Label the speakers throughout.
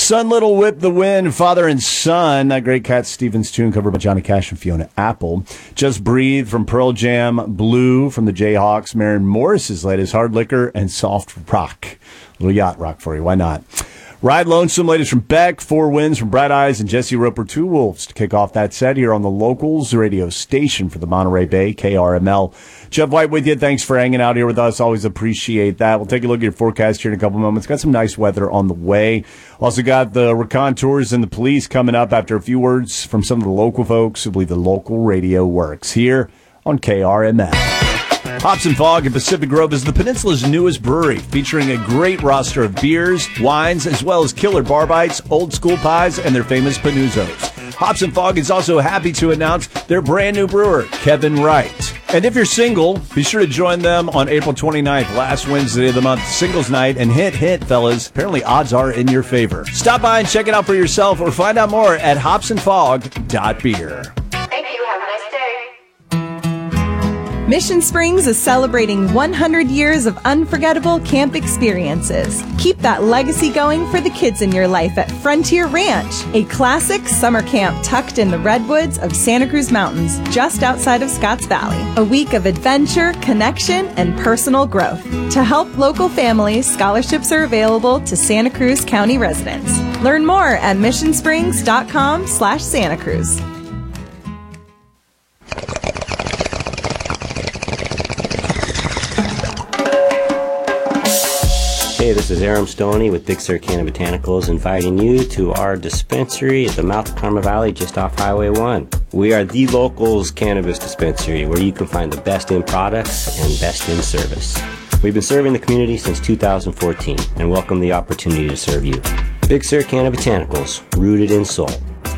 Speaker 1: Sun Little Whip the Wind, Father and Son, that great Cat Stevens tune covered by Johnny Cash and Fiona Apple. Just Breathe from Pearl Jam, Blue from the Jayhawks, Maren Morris's latest, Hard Liquor, and Soft Rock. A little yacht rock for you, why not? Ride Lonesome, latest from Beck, Four Winds from Bright Eyes, and Jesse Roper, Two Wolves to kick off that set here on the Locals radio station for the Monterey Bay, KRML. Jeff White with you. Thanks for hanging out here with us. Always appreciate that. We'll take a look at your forecast here in a couple moments. Got some nice weather on the way. Also got the raconteurs and the police coming up after a few words from some of the local folks who believe the local radio works here on KRML. Hops and Fog in Pacific Grove is the peninsula's newest brewery, featuring a great roster of beers, wines, as well as killer bar bites, old school pies, and their famous panuzzos. Hops and Fog is also happy to announce their brand new brewer, Kevin Wright. And if you're single, be sure to join them on April 29th, last Wednesday of the month, Singles Night. And hint, fellas, apparently odds are in your favor. Stop by and check it out for yourself or find out more at hopsandfog.beer.
Speaker 2: Thank you. Have a nice day.
Speaker 3: Mission Springs is celebrating 100 years of unforgettable camp experiences. Keep that legacy going for the kids in your life at Frontier Ranch, a classic summer camp tucked in the redwoods of Santa Cruz Mountains, just outside of Scotts Valley. A week of adventure, connection, and personal growth. To help local families, scholarships are available to Santa Cruz County residents. Learn more at missionsprings.com/Santa Cruz.
Speaker 4: Hey, this is Aram Stoney with Big Sur Canna Botanicals, inviting you to our dispensary at the mouth of Karma Valley just off Highway 1. We are the locals cannabis dispensary where you can find the best in products and best in service. We've been serving the community since 2014 and welcome the opportunity to serve you. Big Sur Canna Botanicals, rooted in soul.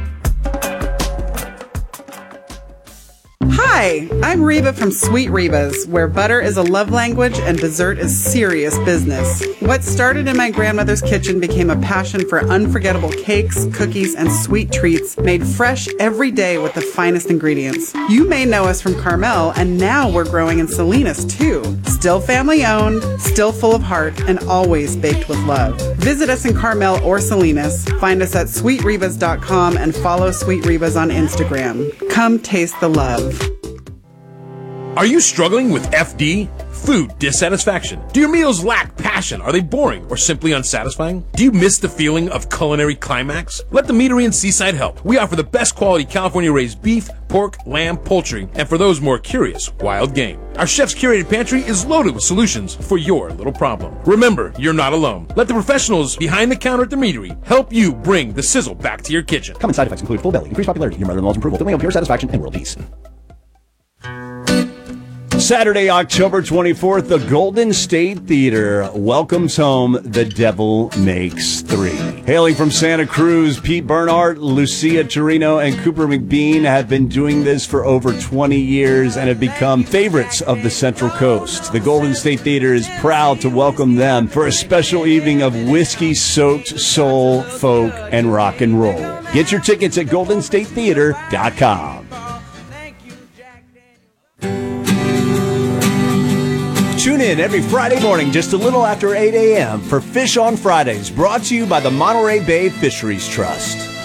Speaker 5: Hi, I'm Reba from Sweet Reba's, where butter is a love language and dessert is serious business. What started in my grandmother's kitchen became a passion for unforgettable cakes, cookies, and sweet treats made fresh every day with the finest ingredients. You may know us from Carmel, and now we're growing in Salinas too. Still family owned, still full of heart, and always baked with love. Visit us in Carmel or Salinas. Find us at sweetrebas.com and follow Sweet Rebas on Instagram. Come taste the love.
Speaker 6: Are you struggling with FD? Food dissatisfaction? Do your meals lack passion? Are they boring or simply unsatisfying? Do you miss the feeling of culinary climax? Let the Meadery in Seaside help. We offer the best quality California-raised beef, pork, lamb, poultry, and for those more curious, wild game. Our chef's curated pantry is loaded with solutions for your little problem. Remember, you're not alone. Let the professionals behind the counter at the Meadery help you bring the sizzle back to your kitchen.
Speaker 1: Common side effects include full belly, increased popularity, your mother-in-law's approval, feeling of pure satisfaction, and world peace. Saturday, October 24th, the Golden State Theater welcomes home The Devil Makes Three. Hailing from Santa Cruz, Pete Bernhardt, Lucia Torino, and Cooper McBean have been doing this for over 20 years and have become favorites of the Central Coast. The Golden State Theater is proud to welcome them for a special evening of whiskey-soaked soul, folk, and rock and roll. Get your tickets at goldenstatetheater.com. Tune in every Friday morning just a little after 8 a.m. for Fish on Fridays, brought to you by the Monterey Bay Fisheries Trust.